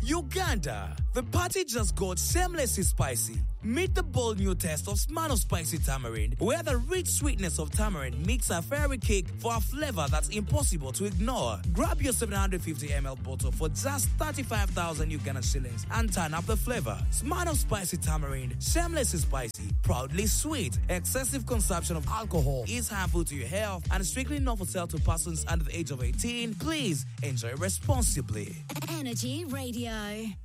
Uganda. The party just got shamelessly spicy. Meet the bold new taste of Smirnoff Spicy Tamarind, where the rich sweetness of tamarind makes a fairy cake for a flavor that's impossible to ignore. Grab your 750 ml bottle for just 35,000 Ugandan shillings and turn up the flavor. Smirnoff Spicy Tamarind, shamelessly spicy, proudly sweet. Excessive consumption of alcohol is harmful to your health and strictly not for sale to persons under the age of 18. Please enjoy responsibly. Energy Radio.